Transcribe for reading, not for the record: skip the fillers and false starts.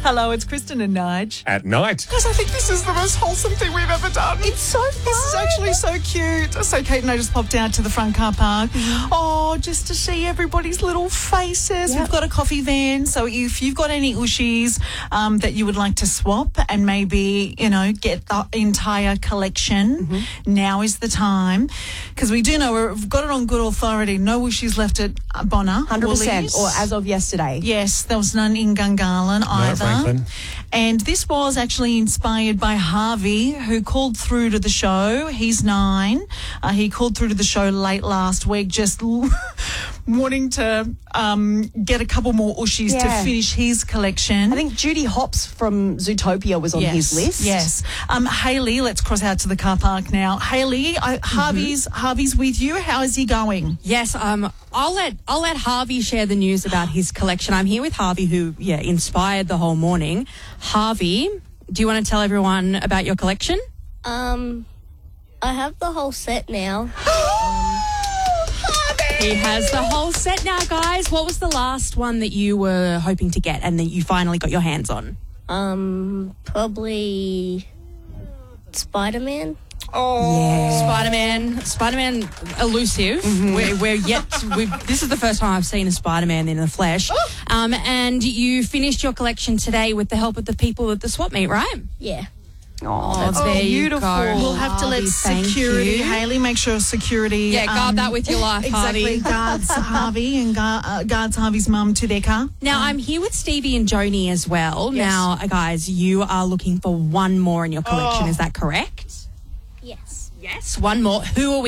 Hello, it's Kristen and Nige. At night. Guys, I think this is the most wholesome thing we've ever done. It's so fun. This is actually so cute. So Kate and I just popped out to the front car park. Oh, just to see everybody's little faces. Yep. We've got a coffee van, so if you've got any ushies that you would like to swap and maybe, get the entire collection, now is the time. Because we do know we've got it on good authority. No ushies left at Bonner. 100%, Woolies. or as of yesterday. Yes, there was none in Gungahlin either. Franklin. And this was actually inspired by Harvey, who called through to the show. He's 9. He called through to the show late last week, just wanting to get a couple more ushies to finish his collection. I think Judy Hopps from Zootopia was on his list. Yes. Hayley, let's cross out to the car park now. Hayley, Harvey's with you. How is he going? Yes, I'll let Harvey share the news about his collection. I'm here with Harvey, who inspired the whole morning. Harvey, do you want to tell everyone about your collection? I have the whole set now. He has the whole set now, guys. What was the last one that you were hoping to get and that you finally got your hands on? Probably Spider-Man. Oh, yeah. Spider-Man elusive. This is the first time I've seen a Spider-Man in the flesh. And you finished your collection today with the help of the people at the swap meet, right? Yeah. Oh, there beautiful. you go. We'll have to let security, Hayley, make sure security. Yeah, guard that with your life, exactly, Harvey. Guards Harvey and guards Harvey's mum to their car. Now, I'm here with Stevie and Joni as well. Yes. Now, guys, you are looking for one more in your collection. Is that correct? Yes. Yes, one more. Who are we?